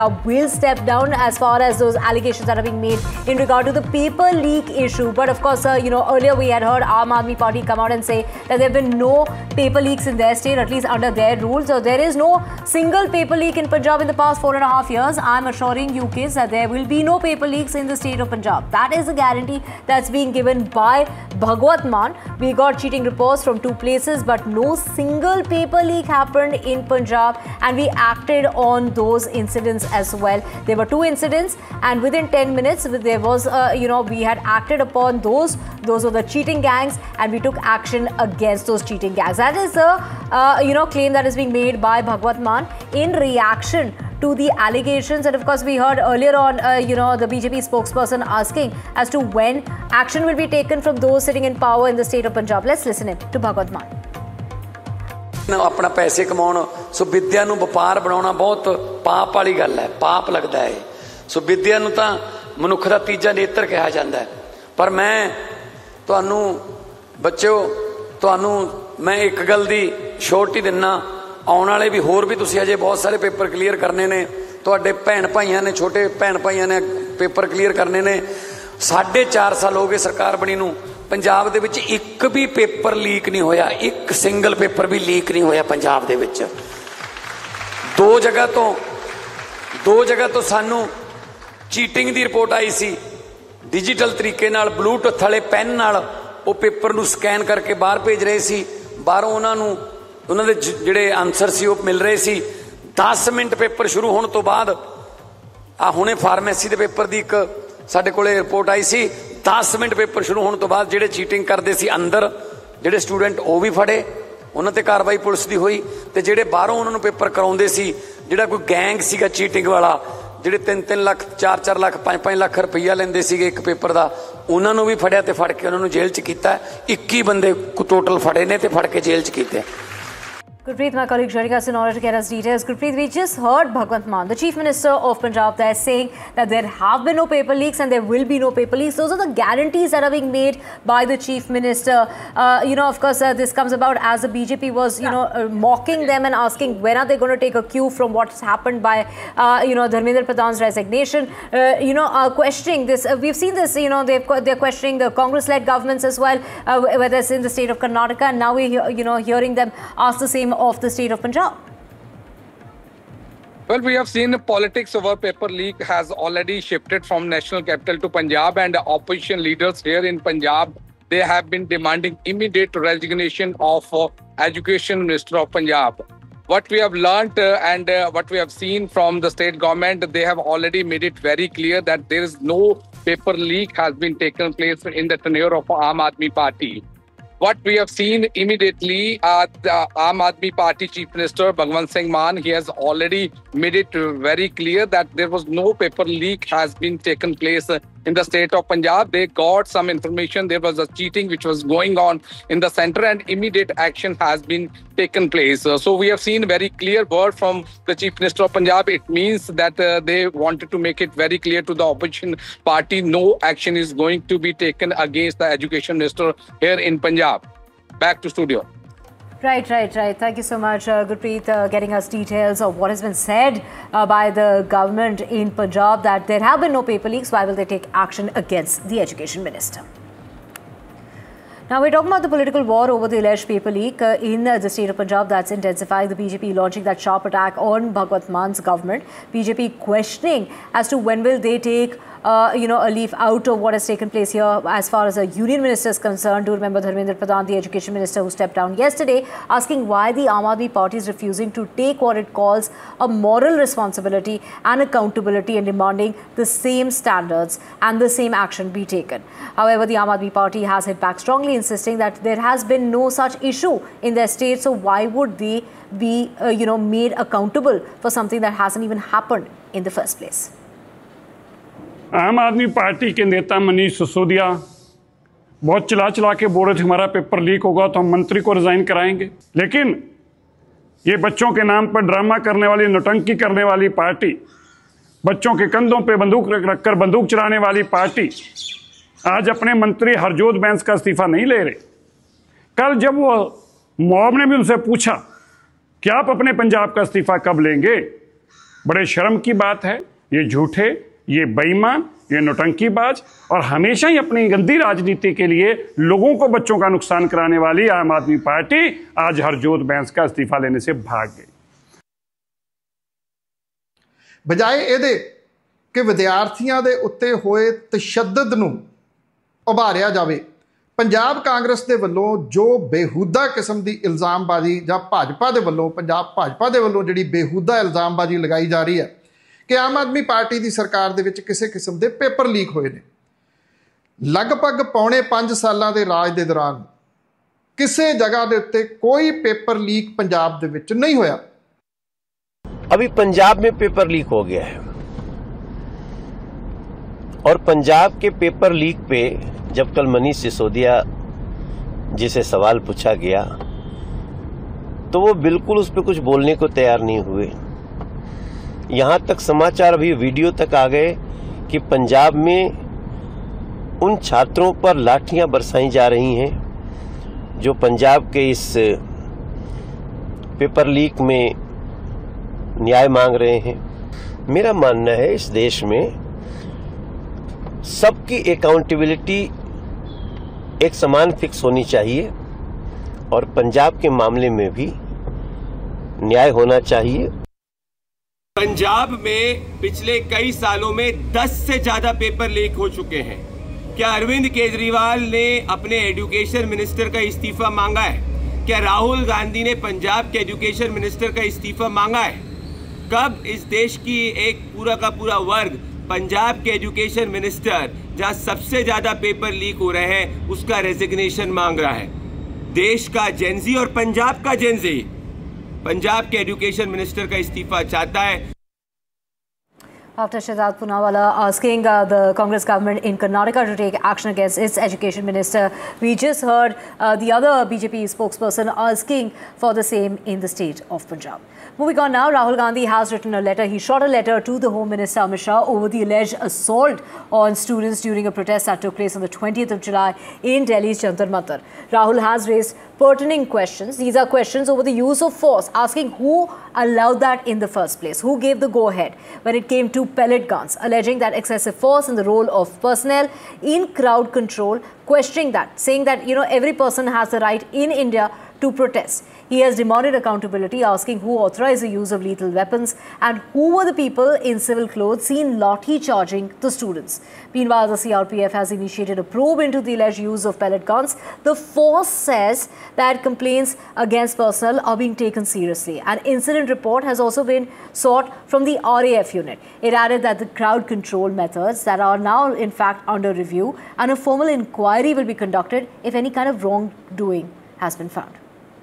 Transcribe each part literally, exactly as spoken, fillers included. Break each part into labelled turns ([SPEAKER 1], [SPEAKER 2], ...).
[SPEAKER 1] will step down as far as those allegations that are being made in regard to the paper leak issue. But of course, uh, you know, earlier we had heard Aam Aadmi Party come out and say that there have been no paper leaks in their state, at least under their rules. So there is no single paper leak in Punjab in the past four and a half years. I'm assuring you kids that there will be no paper leaks in the state of Punjab. That is a guarantee that's being given by Bhagwat Mann. We got cheating reports from two places, but no single paper leak happened in Punjab, and we acted on those incidents as well. There were two incidents, and within ten minutes, there was, uh, you know, we had acted upon those. Those were the cheating gangs, and we took action against those cheating gangs. That is the, uh, you know, claim that is being made by Bhagwat Mann in reaction to the allegations. And of course, we heard earlier on, uh, you know, the B J P spokesperson asking as to when action will be taken from those sitting in power in the state of Punjab. Let's listen in to Bhagwat Mann.
[SPEAKER 2] अपना पैसे कमाउण सो विद्या नूं वपार बनाउणा बहुत पाप वाली गल है, पाप लगदा है। सो विद्या नूं तां मनुख दा तीजा नेत्र कहा जांदा है। पर मैं तुहानूं बच्चों तुहानूं मैं एक गल दी श्योरिटी दिना, आउण वाले भी होर भी तुसीं अजे बहुत सारे पेपर क्लीयर करने ने, तुहाडे भैण भाईआं ने, छोटे भैण भाईआं ने पेपर क्लीयर करने ने। साढ़े चार साल हो गए सरकार बनी नूं, पंजाब दे विच एक भी पेपर लीक नहीं होया, एक सिंगल पेपर भी लीक नहीं होया पंजाब दे विच। दो जगह तो दो जगह तो सानू चीटिंग दी रिपोर्ट आई सी, डिजिटल तरीके नाल ब्लूटूथ वाले पेन नाल वो पेपर नू स्कैन करके बाहर भेज रहे सी, बाहरों उन्हां नू उन्हां दे जिहड़े आंसर सी वो मिल रहे सी। दस मिनट पेपर शुरू होने तो बाद आ हुणे फार्मेसी दे पेपर दी एक साडे कोले रिपोर्ट आई सी, दस मिनट पेपर शुरू होने तो बाद जिहड़े चीटिंग करते सी अंदर जिहड़े स्टूडेंट वो भी फड़े, उन्हां ते कार्रवाई पुलिस दी हुई, ते जिहड़े बाहरों उन्हां नूं पेपर कराउंदे सी, जिहड़ा कोई गैंग सीगा चीटिंग वाला, जिहड़े तीन तीन लाख चार चार लाख पांच पांच लाख रुपया लैंदे सीगे एक पेपर दा, उन्हां नूं भी फड़िया ते फड़ के उन्हां नूं जेल च कीता। इक्की बंदे टोटल फड़े ने ते फड़ के जेल च कीते।
[SPEAKER 1] Gurpreet, my colleague, joining us in order to get us details. Gurpreet, we just heard Bhagwat Mann, the Chief Minister of Punjab, there saying that there have been no paper leaks and there will be no paper leaks. Those are the guarantees that are being made by the Chief Minister. Uh, you know, of course, uh, this comes about as the B J P was, you know, uh, mocking them and asking when are they going to take a cue from what's happened by, uh, you know, Dharmendra Pradhan's resignation. Uh, you know, uh, questioning this. Uh, we've seen this, you know, they've, they're questioning the Congress-led governments as well, uh, whether it's in the state of Karnataka, and now we're, you know, hearing them ask the same of the state of Punjab.
[SPEAKER 3] Well, we have seen the politics over paper leak has already shifted from national capital to Punjab, and the opposition leaders here in Punjab, they have been demanding immediate resignation of uh, Education Minister of Punjab. What we have learnt uh, and uh, what we have seen from the state government, they have already made it very clear that there is no paper leak has been taken place in the tenure of Aam Aadmi Party. What we have seen immediately, uh, the Aam Aadmi Party Chief Minister Bhagwant Singh Mann, he has already made it very clear that there was no paper leak has been taken place in the state of Punjab. They got some information, there was a cheating which was going on in the center, and immediate action has been taken place. Uh, so we have seen very clear word from the Chief Minister of Punjab. It means that uh, they wanted to make it very clear to the opposition party, no action is going to be taken against the Education Minister here in Punjab. Back to studio.
[SPEAKER 1] Right, right, right. Thank you so much, uh, Gurpreet, uh, getting us details of what has been said uh, by the government in Punjab, that there have been no paper leaks. Why will they take action against the Education Minister? Now, we're talking about the political war over the alleged paper leak uh, in uh, the state of Punjab that's intensifying. The B J P launching that sharp attack on Bhagwat Mann's government. B J P questioning as to when will they take Uh, you know, a leaf out of what has taken place here as far as a union minister is concerned. Do remember Dharmendra Pradhan, the education minister, who stepped down yesterday, asking why the Aam Aadmi Party is refusing to take what it calls a moral responsibility and accountability, and demanding the same standards and the same action be taken. However, the Aam Aadmi Party has hit back strongly, insisting that there has been no such issue in their state. So why would they be, uh, you know, made accountable for something that hasn't even happened in the first place?
[SPEAKER 4] आम आदमी party के नेता मनीष सिसोदिया बहुत चिल्ला चिल्ला के बोल रहे थे हमारा पेपर लीक होगा तो हम मंत्री को रिजाइन कराएंगे, लेकिन ये बच्चों के नाम पर ड्रामा करने वाली, नौटंकी करने वाली पार्टी, बच्चों के कंधों पे बंदूक रखकर बंदूक चलाने वाली पार्टी आज अपने मंत्री हरजोत बैंस का इस्तीफा नहीं ले रहे। कल जब वो मॉब ने भी उनसे पूछा कि आप अपने पंजाब का इस्तीफा कब लेंगे, बड़े शर्म की बात है। ये झूठे, ये बेईमान, ये नौटंकीबाज और हमेशा ही अपनी गंदी राजनीति के लिए लोगों को, बच्चों का नुकसान कराने वाली आम आदमी पार्टी आज हरजोत बैंस का इस्तीफा लेने से भाग गई।
[SPEAKER 5] बजाय ਇਹਦੇ कि विद्यार्थियों के उत्ते होए तशद्दद नूं उभारिया जावे, पंजाब कांग्रेस के वलों जो बेहूदा किस्म की इल्जामबाजी जां भाजपा के वलों पंजाब भाजपा के वलों जिहड़ी बेहूदा इल्जामबाजी लगाई जा रही है कि आम आदमी पार्टी की सरकार दे विच किसी किस्म के पेपर लीक होए ने। लगभग पौने पांच सालों के राज के दौरान किसी जगह के उत्ते कोई पेपर लीक पंजाब दे विच नहीं होया।
[SPEAKER 6] अभी पंजाब में पेपर लीक हो गया है और पंजाब के पेपर लीक पे जब कल मनीष सिसोदिया जी से सवाल पूछा गया तो वो बिल्कुल उस पर कुछ बोलने को तैयार नहीं हुए। यहां तक समाचार अभी वीडियो तक आ गए कि पंजाब में उन छात्रों पर लाठियां बरसाई जा रही हैं जो पंजाब के इस पेपर लीक में न्याय मांग रहे हैं। मेरा मानना है इस देश में सबकी अकाउंटेबिलिटी एक समान फिक्स होनी चाहिए और पंजाब के मामले में भी न्याय होना चाहिए।
[SPEAKER 7] पंजाब में पिछले कई सालों में दस से ज्यादा पेपर लीक हो चुके हैं। क्या अरविंद केजरीवाल ने अपने एजुकेशन मिनिस्टर का इस्तीफा मांगा है? क्या राहुल गांधी ने पंजाब के एजुकेशन मिनिस्टर का इस्तीफा मांगा है? कब इस देश की एक पूरा का पूरा वर्ग पंजाब के एजुकेशन मिनिस्टर जहां सबसे ज्यादा पेपर लीक हो रहे हैं उसका रेजिग्नेशन मांग रहा है? देश का जेनजी और पंजाब का जेनजी पंजाब के एजुकेशन मिनिस्टर का इस्तीफा चाहता है।
[SPEAKER 1] After Shehzad Poonawalla asking uh, the Congress government in Karnataka to take action against its education minister, we just heard uh, the other B J P spokesperson asking for the same in the state of Punjab. Moving on now, Rahul Gandhi has written a letter. He shot a letter to the Home Minister Amit Shah over the alleged assault on students during a protest that took place on the twentieth of July in Delhi's Jantar Mantar. Rahul has raised pertinent questions. These are questions over the use of force, asking who allowed that in the first place, who gave the go-ahead when it came to pellet guns, alleging that excessive force in the role of personnel in crowd control, questioning that, saying that, you know, every person has the right in India to protest. He has demanded accountability, asking who authorized the use of lethal weapons and who were the people in civil clothes seen lathi charging the students. Meanwhile, the C R P F has initiated a probe into the alleged use of pellet guns. The force says that complaints against personnel are being taken seriously. An incident report has also been sought from the R A F unit. It added that the crowd control methods that are now in fact under review and a formal inquiry will be conducted if any kind of wrongdoing has been found.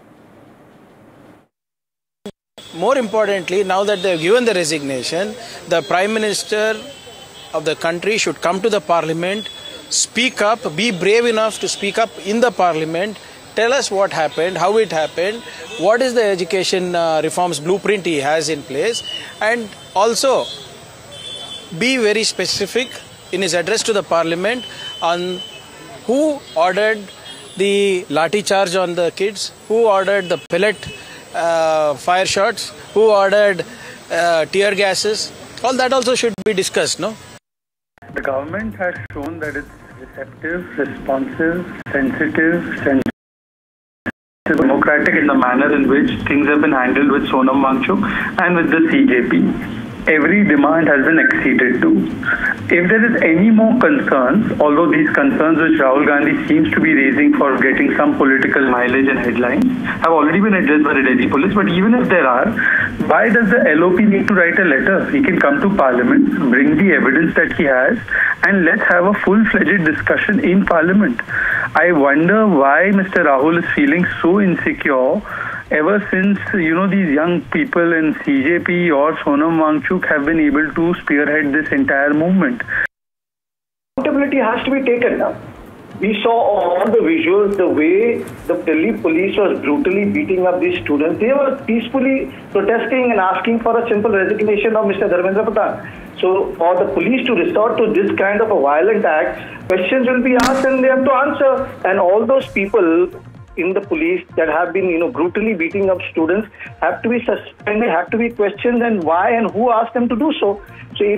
[SPEAKER 8] More importantly, now that they have given the resignation, the Prime Minister of the country should come to the Parliament, speak up, be brave enough to speak up in the Parliament, tell us what happened, how it happened, what is the education uh, reforms blueprint he has in place, and also be very specific in his address to the Parliament on who ordered the lathi charge on the kids, who ordered the pellet Uh, fire shots, who ordered uh, tear gases. All that also should be discussed, no?
[SPEAKER 9] The government has shown that it's receptive, responsive, sensitive, sensitive, democratic in the manner in which things have been handled with Sonam Wangchuk and with the C J P. Every demand has been acceded to. If there is any more concerns, although these concerns which Rahul Gandhi seems to be raising for getting some political mileage and headlines have already been addressed by the Delhi police, but even if there are, why does the L O P need to write a letter? He can come to Parliament, bring the evidence that he has, and let's have a full-fledged discussion in Parliament. I wonder why Mister Rahul is feeling so insecure ever since, you know, these young people in C J P or Sonam Wangchuk have been able to spearhead this entire movement.
[SPEAKER 10] Accountability has to be taken now. We saw all the visuals, the way the Delhi police was brutally beating up these students. They were peacefully protesting and asking for a simple resignation of Mister Dharmendra Pradhan. So for the police to resort to this kind of a violent act, questions will be asked and they have to answer. And all those people in the police that have been, you know, brutally beating up students have to be suspended, have to be questioned, and why and who asked them to do so. So